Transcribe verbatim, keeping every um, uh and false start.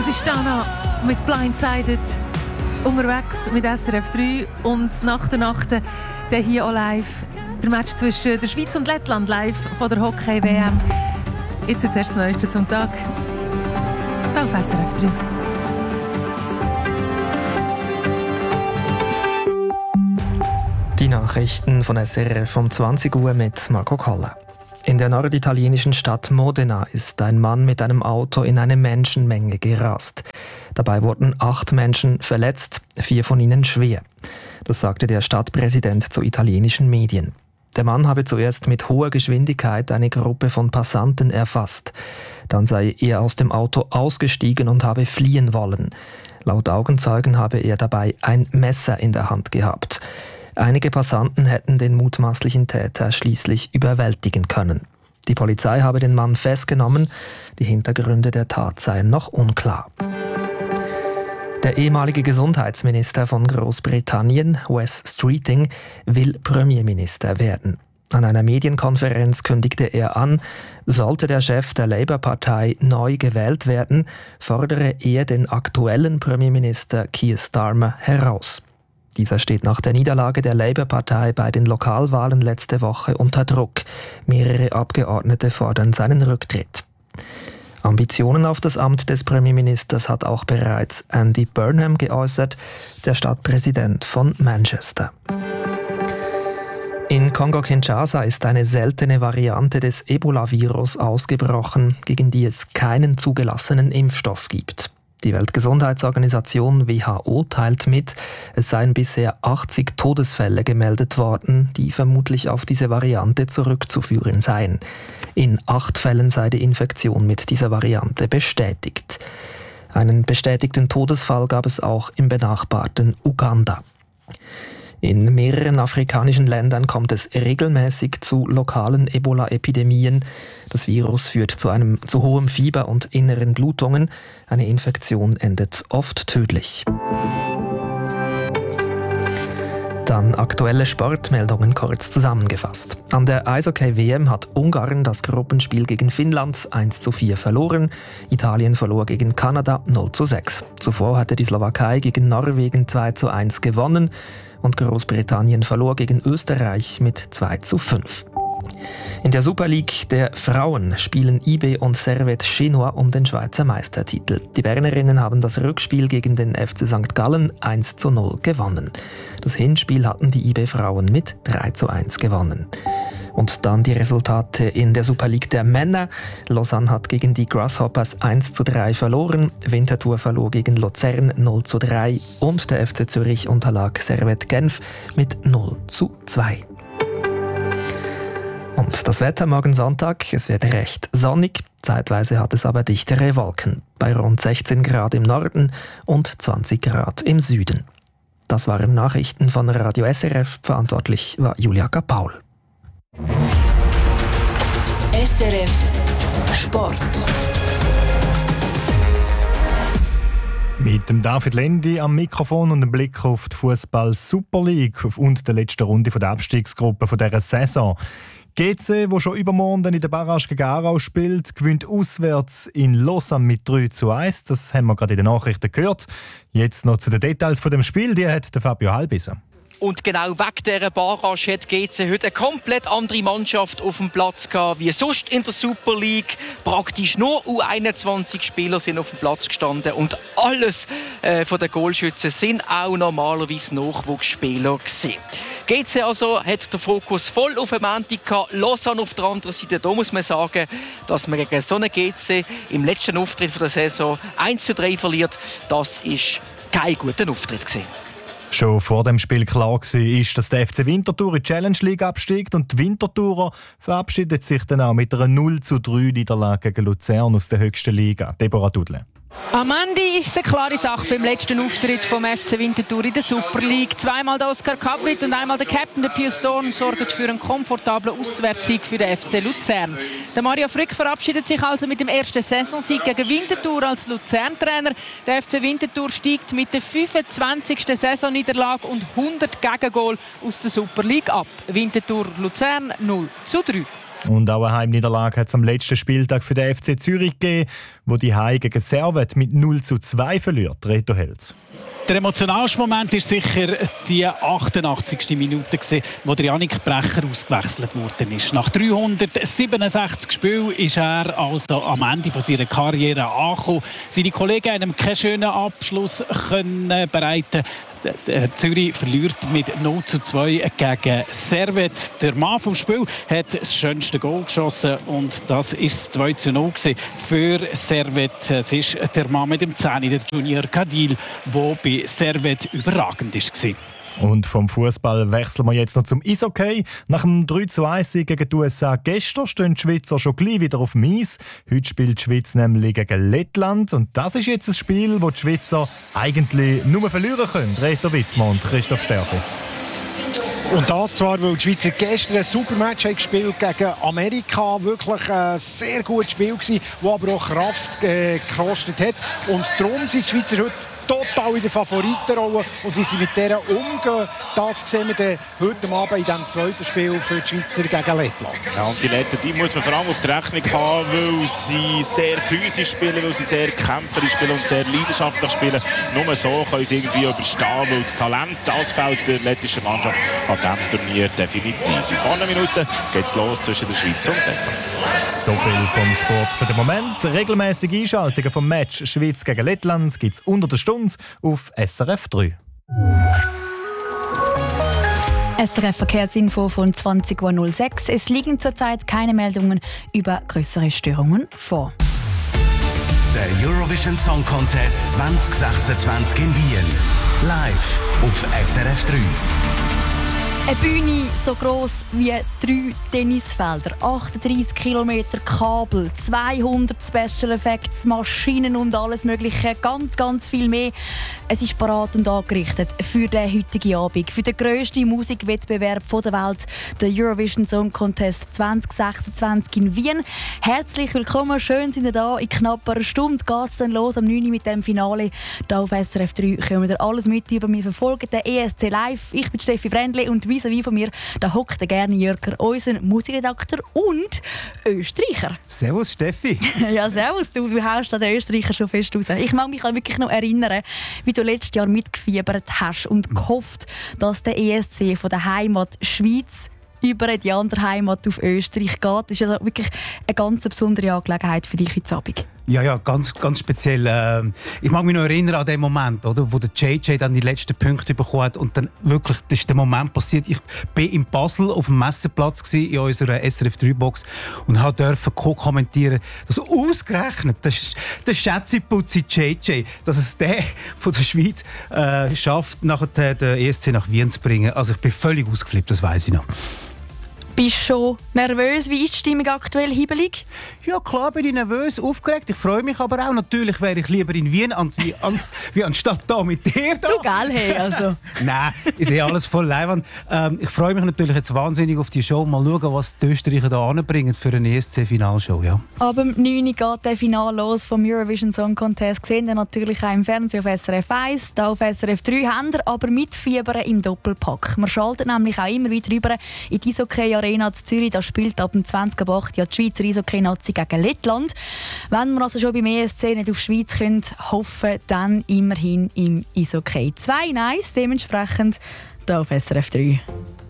Das ist Dana mit Blindsided unterwegs mit S R F drei und nach der Nacht der hier auch live der Match zwischen der Schweiz und Lettland live von der Hockey-W M. Jetzt ist das Neueste zum Tag. Da auf S R F drei. Die Nachrichten von S R F um zwanzig Uhr mit Marco Koller. In der norditalienischen Stadt Modena ist ein Mann mit einem Auto in eine Menschenmenge gerast. Dabei wurden acht Menschen verletzt, vier von ihnen schwer. Das sagte der Stadtpräsident zu italienischen Medien. Der Mann habe zuerst mit hoher Geschwindigkeit eine Gruppe von Passanten erfasst. Dann sei er aus dem Auto ausgestiegen und habe fliehen wollen. Laut Augenzeugen habe er dabei ein Messer in der Hand gehabt. Einige Passanten hätten den mutmaßlichen Täter schließlich überwältigen können. Die Polizei habe den Mann festgenommen. Die Hintergründe der Tat seien noch unklar. Der ehemalige Gesundheitsminister von Großbritannien, Wes Streeting, will Premierminister werden. An einer Medienkonferenz kündigte er an, sollte der Chef der Labour-Partei neu gewählt werden, fordere er den aktuellen Premierminister Keir Starmer heraus. Dieser steht nach der Niederlage der Labour-Partei bei den Lokalwahlen letzte Woche unter Druck. Mehrere Abgeordnete fordern seinen Rücktritt. Ambitionen auf das Amt des Premierministers hat auch bereits Andy Burnham geäußert, der Stadtpräsident von Manchester. In Kongo-Kinshasa ist eine seltene Variante des Ebola-Virus ausgebrochen, gegen die es keinen zugelassenen Impfstoff gibt. Die Weltgesundheitsorganisation W H O teilt mit, es seien bisher achtzig Todesfälle gemeldet worden, die vermutlich auf diese Variante zurückzuführen seien. In acht Fällen sei die Infektion mit dieser Variante bestätigt. Einen bestätigten Todesfall gab es auch im benachbarten Uganda. In mehreren afrikanischen Ländern kommt es regelmäßig zu lokalen Ebola-Epidemien. Das Virus führt zu einem zu hohem Fieber und inneren Blutungen. Eine Infektion endet oft tödlich. Dann aktuelle Sportmeldungen kurz zusammengefasst. An der Eishockey-W M hat Ungarn das Gruppenspiel gegen Finnland eins zu vier verloren. Italien verlor gegen Kanada null zu sechs. Zuvor hatte die Slowakei gegen Norwegen zwei zu eins gewonnen. Und Großbritannien verlor gegen Österreich mit zwei zu fünf. In der Super League der Frauen spielen I B und Servette Genua um den Schweizer Meistertitel. Die Bernerinnen haben das Rückspiel gegen den F C Sankt Gallen eins zu null gewonnen. Das Hinspiel hatten die I B-Frauen mit drei zu eins gewonnen. Und dann die Resultate in der Super League der Männer. Lausanne hat gegen die Grasshoppers eins zu drei verloren, Winterthur verlor gegen Luzern null zu drei und der F C Zürich unterlag Servette Genf mit null zu zwei. Und das Wetter morgen Sonntag, es wird recht sonnig, zeitweise hat es aber dichtere Wolken, bei rund sechzehn Grad im Norden und zwanzig Grad im Süden. Das waren Nachrichten von Radio S R F, verantwortlich war Julia Kapaul. S R F Sport. Mit dem David Lendi am Mikrofon und einem Blick auf die Fußball Super League und der letzten Runde der Abstiegsgruppe dieser Saison. G C, wo schon übermorgen in der Barrage gegen Aarau spielt, gewinnt auswärts in Lausanne mit drei zu eins. Das haben wir gerade in den Nachrichten gehört. Jetzt noch zu den Details von dem Spiel. Die hat der Fabio Halbiser. Und genau wegen dieser Barrage hat G C heute eine komplett andere Mannschaft auf dem Platz gehabt, wie sonst in der Super League. Praktisch nur U einundzwanzig Spieler sind auf dem Platz gestanden und alles äh, von den Goalschützen sind auch normalerweise Nachwuchsspieler gewesen. G C also hat den Fokus voll auf den Montag gehabt, Lausanne auf der anderen Seite. Da muss man sagen, dass man gegen so einen G C im letzten Auftritt der Saison eins zu drei verliert. Das ist kein guter Auftritt gewesen. Schon vor dem Spiel klar war, dass der F C Winterthur in die Challenge League absteigt und die Winterthurer verabschiedet sich dann auch mit einer null zu drei Niederlage gegen Luzern aus der höchsten Liga. Deborah Dudle. Am Ende ist es eine klare Sache beim letzten Auftritt vom F C Winterthur in der Super League. Zweimal der Oskar Kapwit und einmal der Captain, der Pius Dorn, sorgen für einen komfortablen Auswärtssieg für den F C Luzern. Der Mario Frick verabschiedet sich also mit dem ersten Saisonsieg gegen Winterthur als Luzern-Trainer. Der F C Winterthur steigt mit der fünfundzwanzigsten Saisonniederlage und hundert Gegengol aus der Super League ab. Winterthur Luzern null zu drei. Und auch eine Heimniederlage hat es am letzten Spieltag für den F C Zürich gegeben, wo die Heim gegen Servette mit null zu zwei verliert. Reto Helz. Der emotionalste Moment war sicher die achtundachtzigste Minute, wo der Jannik Brecher ausgewechselt worden ist. Nach dreihundertsiebenundsechzig Spielen ist er also am Ende seiner Karriere angekommen. Seine Kollegen haben ihm keinen schönen Abschluss können bereiten. Zürich verliert mit null zu zwei gegen Servette. Der Mann vom Spiel hat das schönste Goal geschossen und das war das zwei zu null für Servette. Es ist der Mann mit dem zehn, der Junior Cadil, der bei Servette überragend war. Und vom Fußball wechseln wir jetzt noch zum Eishockey. Nach dem drei zu eins gegen die U S A gestern stehen die Schweizer schon gleich wieder auf dem Eis. Heute spielt die Schweiz nämlich gegen Lettland. Und das ist jetzt ein Spiel, das die Schweizer eigentlich nur verlieren können. Reto Wittmann und Christoph Stärke. Und das zwar, weil die Schweizer gestern ein super Match haben gespielt gegen Amerika. Wirklich ein sehr gutes Spiel gewesen, das aber auch Kraft äh, gekostet hat. Und darum sind die Schweizer heute total in der Favoritenrolle. Und wie sie mit dieser umgehen, das sehen wir dann heute Abend in diesem zweiten Spiel für die Schweizer gegen Lettland. Ja, und die Letten, die muss man vor allem auf die Rechnung haben, weil sie sehr physisch spielen, weil sie sehr kämpferisch spielen und sehr leidenschaftlich spielen. Nur so können sie irgendwie überstehen, weil das Talent, das fehlt der lettischen Mannschaft an diesem Turnier definitiv. In ein paar Minuten geht es los zwischen der Schweiz und Lettland. So viel vom Sport für den Moment. Regelmäßige Einschaltungen vom Match Schweiz gegen Lettland gibt es unter der Stunde auf S R F drei. S R F Verkehrsinfo von zwanzig Uhr null sechs. Es liegen zurzeit keine Meldungen über größere Störungen vor. Der Eurovision Song Contest zwanzig sechsundzwanzig in Wien. Live auf S R F drei. Eine Bühne so gross wie drei Tennisfelder, achtunddreissig Kilometer Kabel, zweihundert Special Effects, Maschinen und alles Mögliche, ganz, ganz viel mehr. Es ist parat und angerichtet für den heutigen Abend, für den grössten Musikwettbewerb der Welt, der Eurovision Song Contest zwanzig sechsundzwanzig in Wien. Herzlich willkommen, schön sind ihr da. In knapp einer Stunde geht es dann los, am neun Uhr mit dem Finale. Hier auf S R F drei können wir alles mit über mich verfolgen, den E S C Live. Ich bin Steffi Brändli und vis-à-vis von mir, da hockt der gerne Jürger, unser Musikredakteur und Österreicher. Servus Steffi. Ja, servus, du, du haust den Österreicher schon fest raus. Ich mag mich wirklich noch erinnern, wie du letztes Jahr mitgefiebert hast und gehofft, dass der E S C von der Heimat Schweiz über die andere Heimat auf Österreich geht. Das ist also wirklich eine ganz besondere Angelegenheit für dich heute Abend. Ja, ja, ganz, ganz speziell. Äh, ich mag mich noch erinnern an den Moment, oder, wo der J J dann die letzten Punkte bekommen hat und dann wirklich, das ist der Moment passiert. Ich war in Basel auf dem Messeplatz gewesen, in unserer S R F drei Box und durfte co-kommentieren, dass ausgerechnet das, der Schätzeputzi J J, dass es der von der Schweiz äh, schafft, nachher den E S C nach Wien zu bringen. Also ich bin völlig ausgeflippt, das weiss ich noch. Bist du schon nervös? Wie ist die Stimmung aktuell, hibbelig? Ja, klar bin ich nervös, aufgeregt. Ich freue mich aber auch. Natürlich wäre ich lieber in Wien als, als, wie anstatt da mit dir. Da. Du, gell, hey, also. Nein, ich sehe alles voll Leiwand. Ähm, ich freue mich natürlich jetzt wahnsinnig auf die Show. Mal schauen, was die Österreicher da anbringen für eine E S C-Finalshow. Ja. Ab dem neun Uhr geht der Final los vom Eurovision Song Contest. Sehen wir natürlich auch im Fernsehen auf S R F eins, hier auf S R F drei. Haben wir aber mitfiebern im Doppelpack. Wir schalten nämlich auch immer wieder rüber in die Eishockey Arena zu Zürich. Da spielt ab dem zwanzig Uhr acht ja die Schweizer Eishockey-Nazi gegen Lettland. Wenn wir also schon beim E S C nicht auf die Schweiz können, hoffen, dann immerhin im Eishockey. zwei eins dementsprechend hier auf S R F drei.